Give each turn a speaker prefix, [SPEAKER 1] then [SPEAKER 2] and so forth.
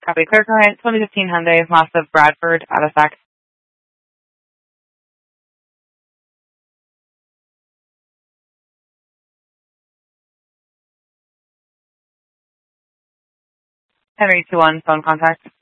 [SPEAKER 1] Copy. Clear current, 2015 Hyundai, Mazda, Bradford, out of stock. Henry 21, phone contact.